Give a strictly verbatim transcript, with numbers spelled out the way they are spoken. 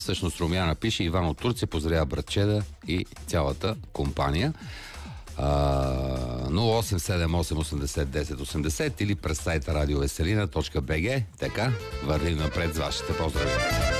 Всъщност Румяна пише: Иван от Турция поздравява братчеда и цялата компания. нула осем седем осем осемдесет десет осемдесет или през сайта радиовеселина точка бг. Така, вървим напред с вашите поздрави.